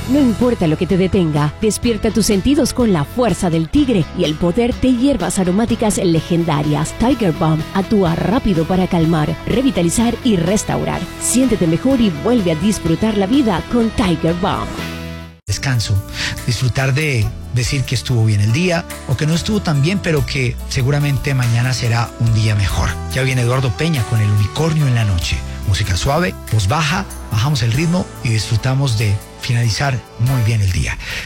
No importa lo que te detenga, despierta tus sentidos con la fuerza del tigre y el poder de hierbas aromáticas legendarias. Tiger Balm actúa rápido para calmar, revitalizar y restaurar. Siéntete mejor y vuelve a disfrutar la vida con Tiger Balm. Descanso, disfrutar de decir que estuvo bien el día o que no estuvo tan bien, pero que seguramente mañana será un día mejor. Ya viene Eduardo Peña con El Unicornio en la Noche. Música suave, voz baja, bajamos el ritmo y disfrutamos de finalizar muy bien el día.